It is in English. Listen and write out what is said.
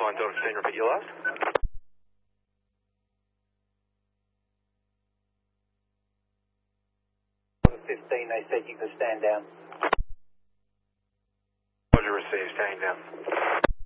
Line Delta 15, repeat your last. 15, they said you could stand down. Roger, received, staying down.